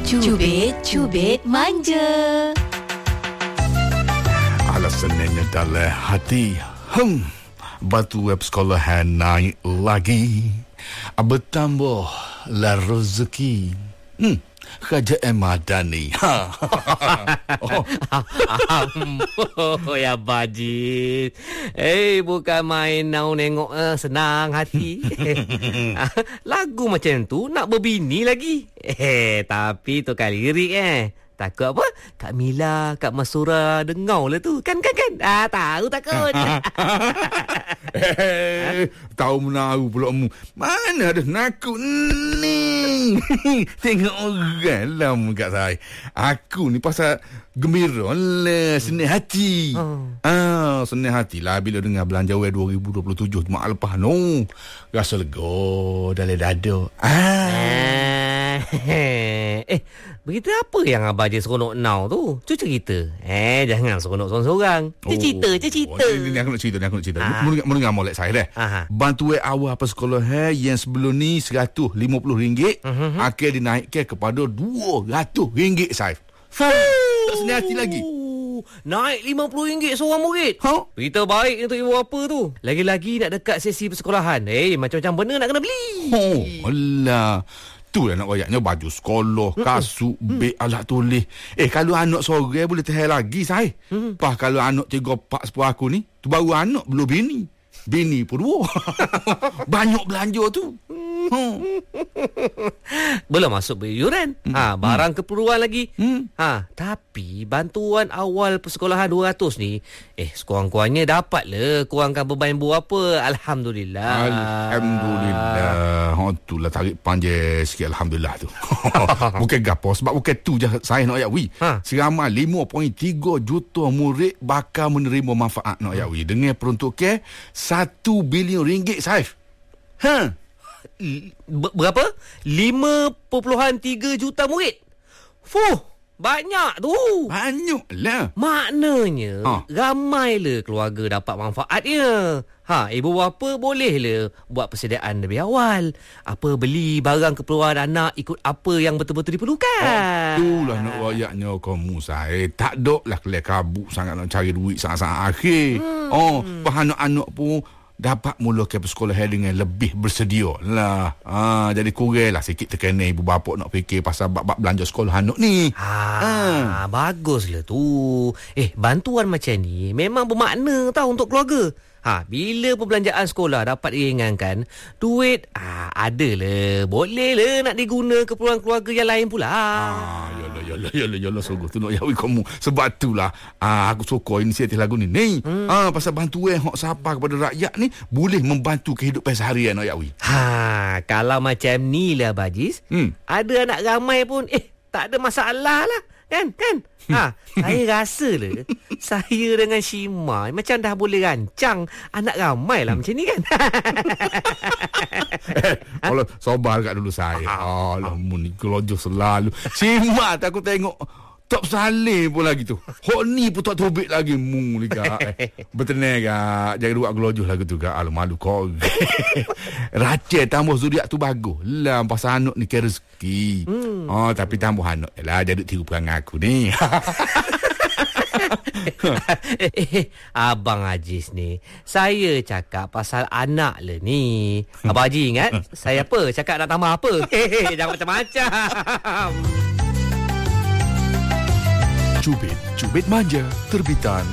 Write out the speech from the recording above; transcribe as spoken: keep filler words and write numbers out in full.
Cubit-cubit manja. Alasannya dalam hati. Hmm, batu web sekolahan naik lagi. Bertambah lah rezeki. Hmm, kerajaan Madani. Ha. Oh. Oh ya Bajis. Eh, bukan main nau nengok uh, senang hati. Lagu macam tu nak berbini lagi. Eh, tapi tu kan lirik eh. Takut apa? Kak Mila, Kak Masura dengau lah tu. Kan, kan, kan? Ah, tahu takut. Eh, tahu menahu pula mu. Mana ada nakut ni. Tengok orang lah kat saya. Aku ni pasal gembira lah, senang hati. Hmm. Ah, senang hati lah bila dengar belanja web dua ribu dua puluh tujuh mak lepas no. Rasa lega dalam dada. Ah. Eh, berita apa yang Abah je seronok now tu? Cu cerita. Eh, jangan seronok seorang-seorang. Cu cerita, cu cerita. Oh, ni, ni aku nak cerita, ni aku nak cerita. Ah. Mendengar, mendengar molek saya dah. Bantuan awal apa sekolah hai yang sebelum ni seratus lima puluh ringgit, uh-huh. akhir dinaikkan kepada dua ratus ringgit saya. Ha, tak senang hati lagi. Naik lima puluh ringgit seorang murid. Ha? Berita baik untuk ibu bapa tu. Lagi-lagi nak dekat sesi persekolahan. Eh, macam-macam benda nak kena beli. Oh, alah. Tu lah nak rayaknya baju sekolah, kasut, mm-mm. beg, alat tulis. Eh, kalau anak seorang boleh tahan lagi, saya. Mm-hmm. Pas kalau anak tiga, empat, sepuluh aku ni, tu baru anak, belum bini. Bini pun dua. Banyak belanja tu. Hmm. Belum masuk beriuran. Hmm. Ha, barang hmm. keperluan lagi. Hmm. Ha, tapi bantuan awal persekolahan dua ratus ni, eh, sekurang-kurangnya dapat le kurangkan beban ibu apa. Alhamdulillah. Alhamdulillah. Ha, tu lah tarik panjang sikit Alhamdulillah tu. Bukan gapo, sebab bukan tu je saya nak yakwi. Ha. Seramai lima perpuluhan tiga juta murid bakal menerima manfaat nak yakwi dengan peruntukan satu bilion ringgit, Saif. Ha. Berapa? lima perpuluhan tiga juta murid. Fuh, banyak tu. Banyak lah. Maknanya ha. ramai le keluarga dapat manfaatnya. Ha, ibu bapa boleh le buat persediaan lebih awal. Apa beli barang keperluan anak ikut apa yang betul-betul diperlukan. Oh, itulah nak rayaknya kamu saya. Tak dok lah kelak kabut sangat nak cari duit saat-saat akhir. Hmm. Oh, anak-anak pun dapat mulakan persekolahan dengan lebih bersedia lah. Ha, jadi kurang lah sikit tekanan ibu bapa nak fikir pasal bab-bab belanja sekolah anak ni. Ha, ha. Baguslah tu. Eh, bantuan macam ni memang bermakna tau untuk keluarga. Ha, bila perbelanjaan sekolah dapat diringankan, duit ah, ada le. Boleh le nak diguna keperluan keluarga yang lain pula. Ah, yalah, yalah, yalah, yalah, sungguh tu nak yawi kamu. Sebab itulah ah, aku suka inisiatif lagu ni. Ni, hmm. ah, pasal bantuan hak siapa kepada rakyat ni boleh membantu kehidupan seharian nak yawi. Ha, kalau macam ni lah Bajis, hmm. ada anak ramai pun eh tak ada masalah lah. Kan, kan? Ha, saya rasa le, saya dengan Shima macam dah boleh rancang anak ramai lah macam ni kan. Eh, kalau sobar kat dulu saya. Alah, mu ni kelojoh selalu. Shima tak aku tengok tak salih pun lagi tu. Hok ni pun tak tobek lagi mu ni kak. Eh, bertenang kak. Jangan buat gelojoh lagu tu kak. Alah, malu kau. Racun tambah zuriat tu bagus lah. Pasal anak ni kira rezeki. Hmm. Oh, tapi tambah anak lah. Jadi tiru perangai aku ni. eh, Abang Ajis ni, saya cakap pasal anak le ni. Abang Haji ingat saya apa? Cakap nak tambah apa? Jangan macam-macam. Cubit, Cubit Manja, terbitan